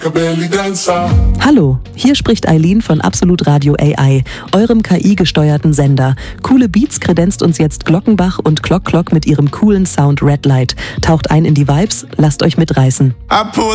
Hallo, hier spricht Eileen von Absolut Radio AI, eurem KI-gesteuerten Sender. Coole Beats kredenzt uns jetzt Glockenbach und Clock Clock mit ihrem coolen Sound Red Light. Taucht ein in die Vibes, lasst euch mitreißen.